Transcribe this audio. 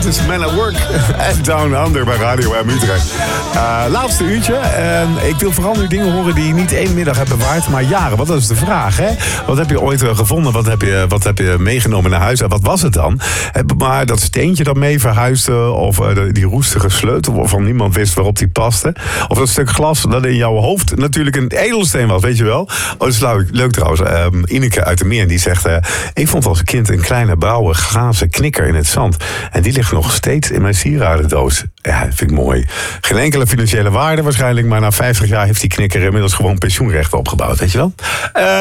Het is Man at Work en Down Under bij Radio M Utrecht. Laatste uurtje. En ik wil vooral nu dingen horen die je niet één middag hebt bewaard, maar jaren. Want dat is de vraag, hè? Wat heb je ooit gevonden? Wat heb je meegenomen naar huis? En wat was het dan? Maar dat steentje dat mee verhuisde, of die roestige sleutel waarvan niemand wist waarop die paste, of dat stuk glas dat in jouw hoofd natuurlijk een edelsteen was, weet je wel? Oh, dat is leuk trouwens. Ineke uit de Meer, die zegt, ik vond als kind een kleine blauwe glazen knikker in het zand. En die ligt nog steeds in mijn sieradendoos. Ja, dat vind ik mooi. Geen enkele financiële waarde waarschijnlijk, maar na 50 jaar heeft die knikker inmiddels gewoon pensioenrechten opgebouwd, weet je wel?